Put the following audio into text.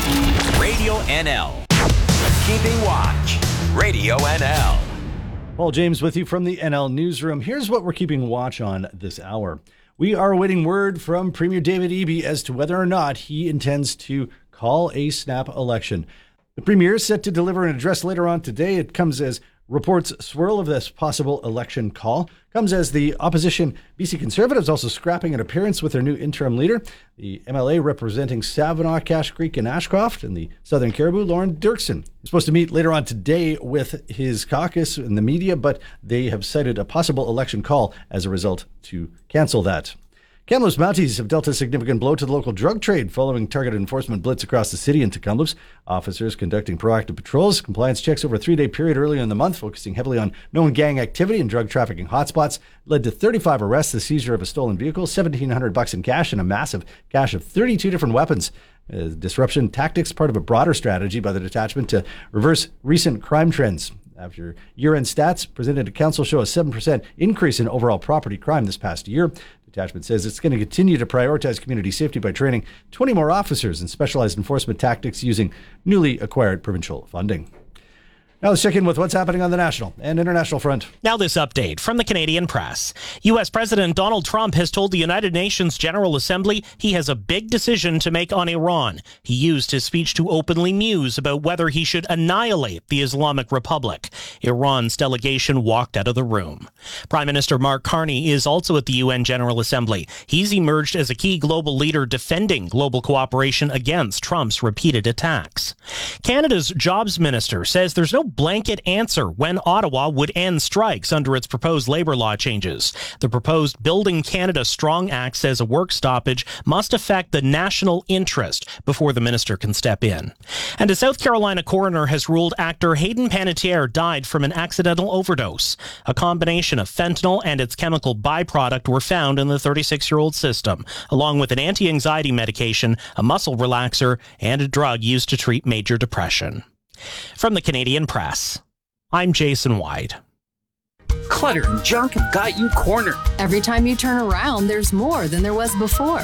Radio NL. Keeping watch. Radio NL. Paul James with you from the NL Newsroom. Here's what we're keeping watch on this hour. We are awaiting word from Premier David Eby as to whether or not he intends to call a snap election. The Premier is set to deliver an address later on today. It comes as reports swirl of this possible election call. Comes as the opposition BC Conservatives also scrapping an appearance with their new interim leader, the MLA representing Savanoff, Cache Creek, and Ashcroft, and the Southern Cariboo, Lauren Dirksen. He's supposed to meet later on today with his caucus and the media, but they have cited a possible election call as a result to cancel that. Kamloops Mounties have dealt a significant blow to the local drug trade following targeted enforcement blitz across the city into Kamloops. Officers conducting proactive patrols, compliance checks over a 3-day period earlier in the month, focusing heavily on known gang activity and drug trafficking hotspots, led to 35 arrests, the seizure of a stolen vehicle, $1,700 in cash, and a massive cache of 32 different weapons. Disruption tactics, part of a broader strategy by the detachment to reverse recent crime trends. After year-end stats presented to council show a 7% increase in overall property crime this past year. Detachment says it's going to continue to prioritize community safety by training 20 more officers in specialized enforcement tactics using newly acquired provincial funding. Now let's check in with what's happening on the national and international front. Now this update from the Canadian Press. U.S. President Donald Trump has told the United Nations General Assembly he has a big decision to make on Iran. He used his speech to openly muse about whether he should annihilate the Islamic Republic. Iran's delegation walked out of the room. Prime Minister Mark Carney is also at the UN General Assembly. He's emerged as a key global leader defending global cooperation against Trump's repeated attacks. Canada's Jobs Minister says there's no blanket answer when Ottawa would end strikes under its proposed labor law changes. The proposed Building Canada Strong Act says a work stoppage must affect the national interest before the minister can step in. And a South Carolina coroner has ruled actor Hayden Panettiere died from an accidental overdose. A combination of fentanyl and its chemical byproduct were found in the 36-year-old system, along with an anti-anxiety medication, a muscle relaxer, and a drug used to treat major depression. From the Canadian Press, I'm Jason White. Clutter and junk have got you cornered. Every time you turn around, there's more than there was before.